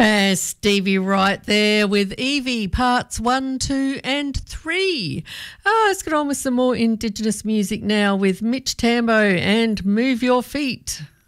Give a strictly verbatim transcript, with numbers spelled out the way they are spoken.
Uh, Stevie Wright there with Evie, parts one, two and three. Oh, let's get on with some more Indigenous music now with Mitch Tambo and Move Your Feet.